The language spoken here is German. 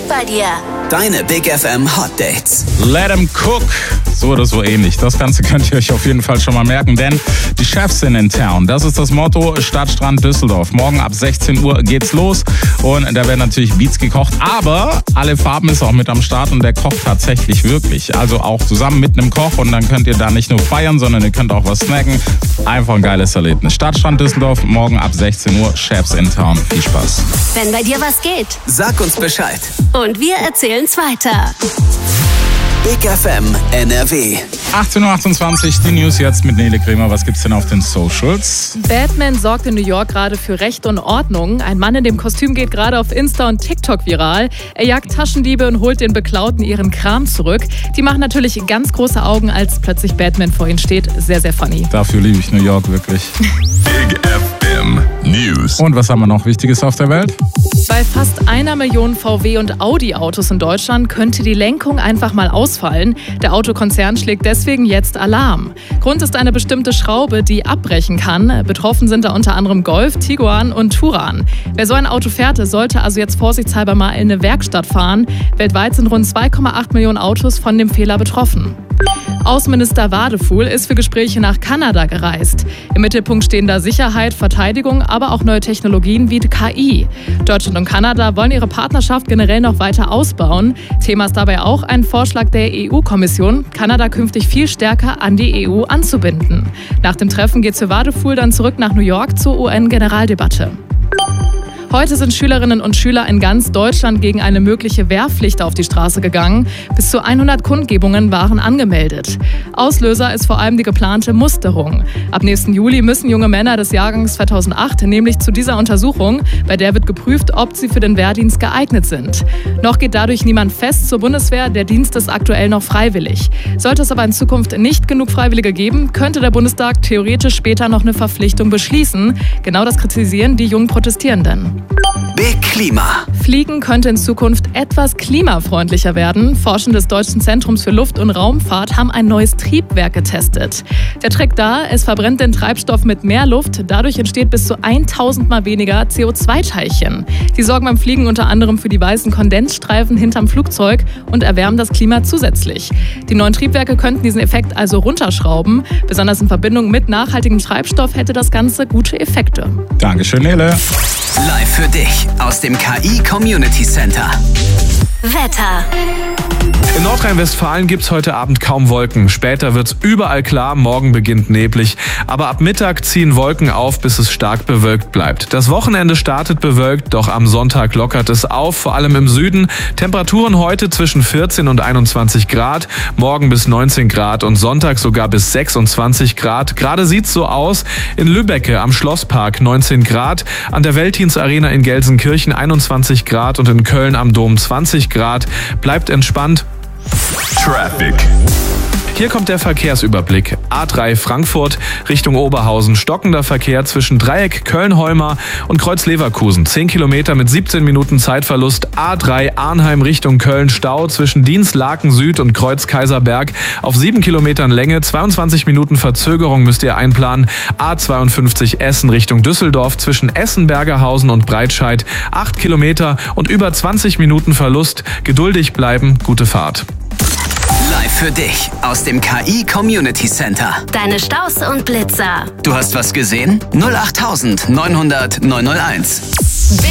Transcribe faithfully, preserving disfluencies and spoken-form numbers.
geht bei dir? Deine Big F M Hot Dates. Let 'em cook. So oder so ähnlich. Das Ganze könnt ihr euch auf jeden Fall schon mal merken, denn die Chefs sind in town. Das ist das Motto Stadtstrand Düsseldorf. Morgen ab sechzehn Uhr geht's los und da werden natürlich Beats gekocht, aber alle Farben ist auch mit am Start und der kocht tatsächlich wirklich. Also auch zusammen mit einem Koch und dann könnt ihr da nicht nur feiern, sondern ihr könnt auch was snacken. Einfach ein geiles Erlebnis. Stadtstrand Düsseldorf, morgen ab sechzehn Uhr, Chefs in town. Viel Spaß. Wenn bei dir was geht. Sag uns Bescheid. Und wir erzählen's weiter. Big F M N R W. achtzehn Uhr achtundzwanzig, die News jetzt mit Nele Kremer. Was gibt's denn auf den Socials? Batman sorgt in New York gerade für Recht und Ordnung. Ein Mann in dem Kostüm geht gerade auf Insta und TikTok viral. Er jagt Taschendiebe und holt den Beklauten ihren Kram zurück. Die machen natürlich ganz große Augen, als plötzlich Batman vor ihnen steht. Sehr, sehr funny. Dafür liebe ich New York wirklich. Big F M News. Und was haben wir noch Wichtiges auf der Welt? Bei fast einer Million V W- und Audi-Autos in Deutschland könnte die Lenkung einfach mal ausfallen. Der Autokonzern schlägt deswegen jetzt Alarm. Grund ist eine bestimmte Schraube, die abbrechen kann. Betroffen sind da unter anderem Golf, Tiguan und Touran. Wer so ein Auto fährt, sollte also jetzt vorsichtshalber mal in eine Werkstatt fahren. Weltweit sind rund zwei Komma acht Millionen Autos von dem Fehler betroffen. Außenminister Wadefuhl ist für Gespräche nach Kanada gereist. Im Mittelpunkt stehen da Sicherheit, Verteidigung, aber auch neue Technologien wie K I. Deutschland und Kanada wollen ihre Partnerschaft generell noch weiter ausbauen. Thema ist dabei auch ein Vorschlag der E U-Kommission, Kanada künftig viel stärker an die E U anzubinden. Nach dem Treffen geht für Wadefuhl dann zurück nach New York zur U N-Generaldebatte. Heute sind Schülerinnen und Schüler in ganz Deutschland gegen eine mögliche Wehrpflicht auf die Straße gegangen. Bis zu hundert Kundgebungen waren angemeldet. Auslöser ist vor allem die geplante Musterung. Ab nächsten Juli müssen junge Männer des Jahrgangs zweitausendacht nämlich zu dieser Untersuchung. Bei der wird geprüft, ob sie für den Wehrdienst geeignet sind. Noch geht dadurch niemand fest zur Bundeswehr. Der Dienst ist aktuell noch freiwillig. Sollte es aber in Zukunft nicht genug Freiwillige geben, könnte der Bundestag theoretisch später noch eine Verpflichtung beschließen. Genau das kritisieren die jungen Protestierenden. Big Klima. Fliegen könnte in Zukunft etwas klimafreundlicher werden. Forschende des Deutschen Zentrums für Luft- und Raumfahrt haben ein neues Triebwerk getestet. Der Trick da, es verbrennt den Treibstoff mit mehr Luft. Dadurch entsteht bis zu tausend Mal weniger C O zwei Teilchen. Die sorgen beim Fliegen unter anderem für die weißen Kondensstreifen hinterm Flugzeug und erwärmen das Klima zusätzlich. Die neuen Triebwerke könnten diesen Effekt also runterschrauben. Besonders in Verbindung mit nachhaltigem Treibstoff hätte das Ganze gute Effekte. Dankeschön, Nele. Live für dich aus dem K I Community Center. Wetter. In Nordrhein-Westfalen gibt's heute Abend kaum Wolken. Später wird's überall klar, morgen beginnt neblig. Aber ab Mittag ziehen Wolken auf, bis es stark bewölkt bleibt. Das Wochenende startet bewölkt, doch am Sonntag lockert es auf, vor allem im Süden. Temperaturen heute zwischen vierzehn und einundzwanzig Grad, morgen bis neunzehn Grad und Sonntag sogar bis sechsundzwanzig Grad. Gerade sieht's so aus. In Lübbecke am Schlosspark neunzehn Grad, an der Veltins Arena in Gelsenkirchen einundzwanzig Grad und in Köln am Dom zwanzig Grad. Bleibt entspannt. Traffic. Hier kommt der Verkehrsüberblick. A drei Frankfurt Richtung Oberhausen. Stockender Verkehr zwischen Dreieck Köln-Holmer und Kreuz-Leverkusen. zehn Kilometer mit siebzehn Minuten Zeitverlust. A drei Arnheim Richtung Köln. Stau zwischen Dienstlaken Süd und Kreuz-Kaiserberg. Auf sieben Kilometern Länge. zweiundzwanzig Minuten Verzögerung müsst ihr einplanen. A zweiundfünfzig Essen Richtung Düsseldorf. Zwischen Essen-Bergerhausen und Breitscheid. acht Kilometer und über zwanzig Minuten Verlust. Geduldig bleiben. Gute Fahrt. Live für dich aus dem K I Community Center. Deine Staus und Blitzer. Du hast was gesehen? null acht neunhundert neunhunderteins.